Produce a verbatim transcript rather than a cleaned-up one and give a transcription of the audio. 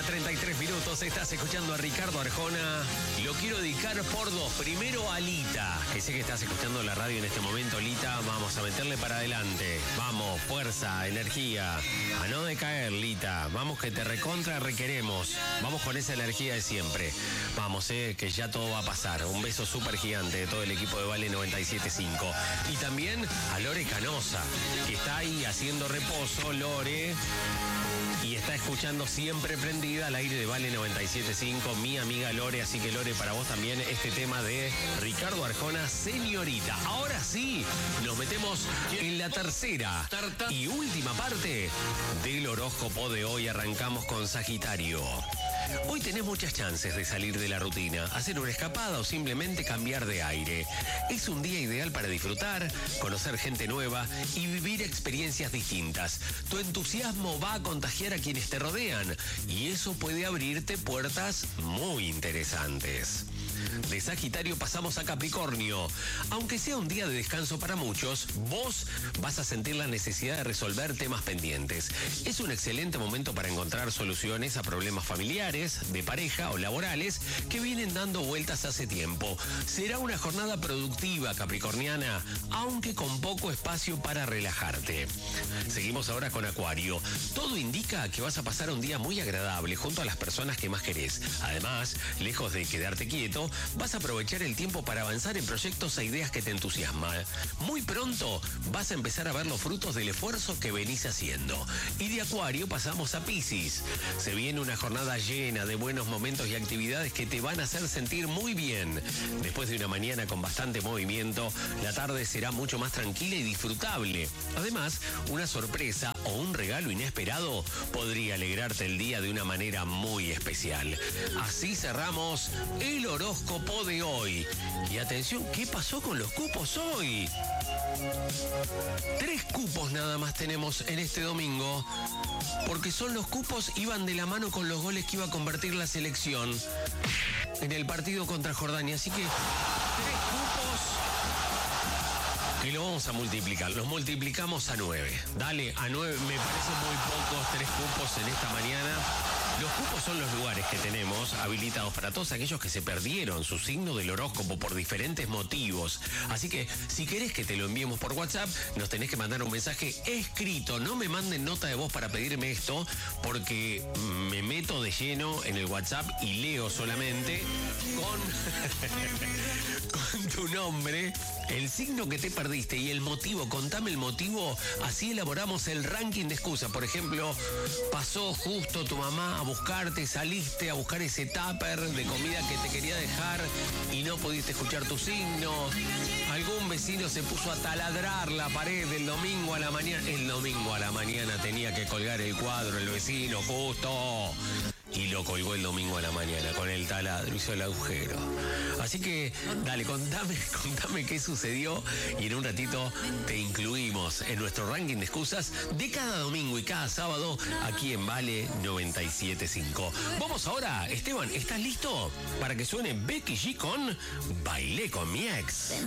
treinta y tres minutos, estás escuchando a Ricardo Arjona. Lo quiero dedicar por dos. Primero a Lita, que sé que estás escuchando la radio en este momento. Lita, vamos a meterle para adelante. Vamos, fuerza, energía. A no decaer, Lita. Vamos que te recontra requeremos. Vamos con esa energía de siempre. Vamos, eh, que ya todo va a pasar. Un beso súper gigante de todo el equipo de Vale noventa y siete punto cinco. Y también a Lore Canosa, que está ahí haciendo reposo, Lore. Y está escuchando siempre prendida al aire de Vale noventa y siete punto cinco, mi amiga Lore. Así que Lore, para vos también este tema de Ricardo Arjona, Señorita. Ahora sí, nos metemos en la tercera y última parte del horóscopo de hoy. Arrancamos con Sagitario. Hoy tenés muchas chances de salir de la rutina, hacer una escapada o simplemente cambiar de aire. Es un día ideal para disfrutar, conocer gente nueva y vivir experiencias distintas. Tu entusiasmo va a contagiar a quienes te rodean y eso puede abrirte puertas muy interesantes. De Sagitario pasamos a Capricornio. Aunque sea un día de descanso para muchos, vos vas a sentir la necesidad de resolver temas pendientes. Es un excelente momento para encontrar soluciones a problemas familiares, de pareja o laborales que vienen dando vueltas hace tiempo. Será una jornada productiva, capricorniana, aunque con poco espacio para relajarte. Seguimos ahora con Acuario. Todo indica que vas a pasar un día muy agradable junto a las personas que más querés. Además, lejos de quedarte quieto, vas a aprovechar el tiempo para avanzar en proyectos e ideas que te entusiasman. Muy pronto vas a empezar a ver los frutos del esfuerzo que venís haciendo. Y de Acuario pasamos a Piscis. Se viene una jornada llena de buenos momentos y actividades que te van a hacer sentir muy bien. Después de una mañana con bastante movimiento, la tarde será mucho más tranquila y disfrutable. Además, una sorpresa o un regalo inesperado podría alegrarte el día de una manera muy especial. Así cerramos el horóscopo de hoy. Y atención, ¿qué pasó con los cupos hoy? Tres cupos nada más tenemos en este domingo, porque son los cupos, iban de la mano con los goles que iba a convertir la selección en el partido contra Jordania. Así que tres cupos y lo vamos a multiplicar. Los multiplicamos a nueve. Dale, a nueve. Me parece muy pocos tres cupos en esta mañana. Los cupos son los lugares que tenemos habilitados para todos aquellos que se perdieron su signo del horóscopo por diferentes motivos. Así que si querés que te lo enviemos por WhatsApp, nos tenés que mandar un mensaje escrito. No me manden nota de voz para pedirme esto, porque me meto de lleno en el WhatsApp y leo solamente con, con tu nombre, el signo que te perdiste y el motivo. Contame el motivo, así elaboramos el ranking de excusas. Por ejemplo, pasó justo tu mamá a buscarte, saliste a buscar ese tupper de comida que te quería dejar y no pudiste escuchar tu signo. Algún vecino se puso a taladrar la pared el domingo a la mañana. El domingo a la mañana tenía que colgar el cuadro el vecino justo. Y lo colgó el domingo a la mañana con el taladro, hizo el agujero. Así que, dale, contame, contame qué sucedió y en un ratito te incluimos en nuestro ranking de excusas de cada domingo y cada sábado aquí en Vale noventa y siete punto cinco. Vamos ahora, Esteban, ¿estás listo para que suene Becky G con Bailé con mi ex?